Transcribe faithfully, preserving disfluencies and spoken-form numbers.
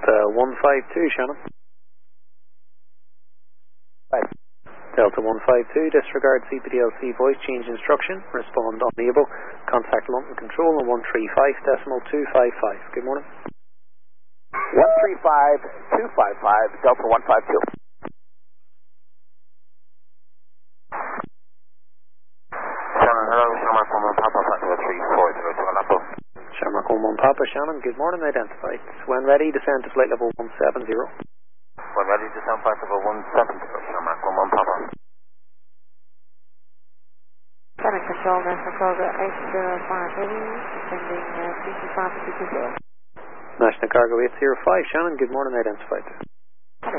Delta one five two, Shannon. Right. Delta one five two, disregard C P D L C voice change instruction. Respond unable. Contact London Control on one three five decimal two five five. Good morning. one three five two five five, Delta one five two. Shannon, hello, Shamrock one one Papa, Fatma three four zero two Aleppo. Shamrock one one Papa, Shannon, good morning, identified. When ready, descend to flight level one seven zero. When ready, descend flight level one seven zero, Shamrock one one Papa. Cabin control, National Cargo eight zero five heavy, descending uh, two two five to two two zero. National Cargo eight zero five, Shannon, good morning, identified.